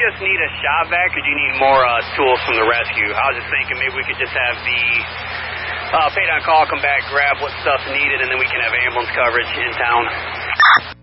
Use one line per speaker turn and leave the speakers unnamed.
just need a shop vac, or do you need more tools from the rescue? I was just thinking maybe we could just have the paid on call come back, grab what stuff's needed, and then we can have ambulance coverage in town.